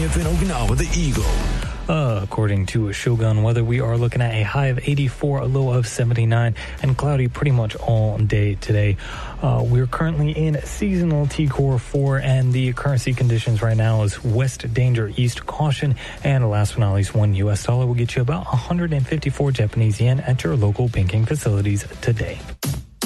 KFN Okinawa, the Eagle. According to Shogun Weather, we are looking at a high of 84, a low of 79, and cloudy pretty much all day today. We're currently in seasonal T-Core 4, and the currency conditions right now is west danger, east caution, and last but not least, $1 US will get you about 154 Japanese yen at your local banking facilities today.